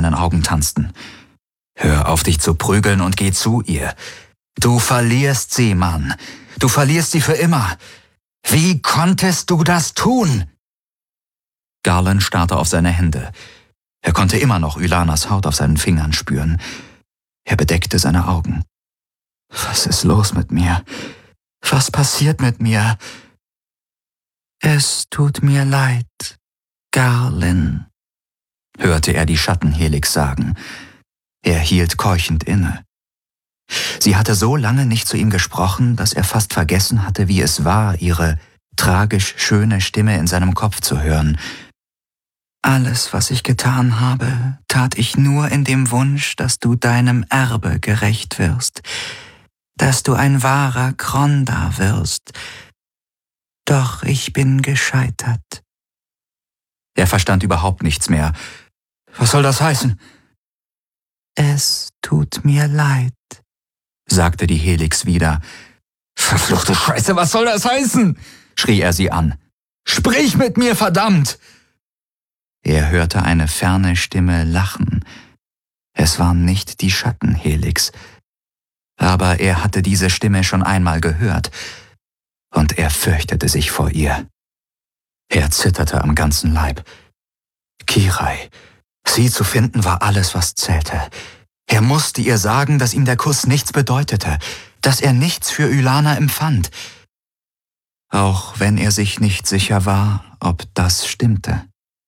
seinen Augen tanzten. »Hör auf, dich zu prügeln und geh zu ihr. Du verlierst sie, Mann. Du verlierst sie für immer. Wie konntest du das tun?« Garland starrte auf seine Hände. Er konnte immer noch Ylanas Haut auf seinen Fingern spüren. Er bedeckte seine Augen. »Was ist los mit mir? Was passiert mit mir?« »Es tut mir leid, Garland«, hörte er die Schattenhelix sagen. Er hielt keuchend inne. Sie hatte so lange nicht zu ihm gesprochen, dass er fast vergessen hatte, wie es war, ihre tragisch schöne Stimme in seinem Kopf zu hören. »Alles, was ich getan habe, tat ich nur in dem Wunsch, dass du deinem Erbe gerecht wirst, dass du ein wahrer Kronda wirst. Doch ich bin gescheitert.« Er verstand überhaupt nichts mehr. »Was soll das heißen?« »Es tut mir leid«, sagte die Helix wieder. »Verfluchte Scheiße, was soll das heißen?« schrie er sie an. »Sprich mit mir, verdammt!« Er hörte eine ferne Stimme lachen. Es war nicht die Schattenhelix. Aber er hatte diese Stimme schon einmal gehört. Und er fürchtete sich vor ihr. Er zitterte am ganzen Leib. Kirai. Sie zu finden war alles, was zählte. Er musste ihr sagen, dass ihm der Kuss nichts bedeutete, dass er nichts für Ylana empfand. Auch wenn er sich nicht sicher war, ob das stimmte.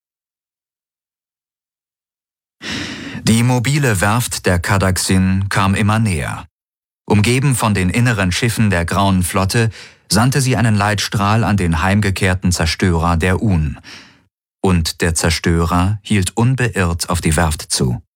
Die mobile Werft der Cadaxin kam immer näher. Umgeben von den inneren Schiffen der Grauen Flotte sandte sie einen Leitstrahl an den heimgekehrten Zerstörer der Un. Und der Zerstörer hielt unbeirrt auf die Werft zu.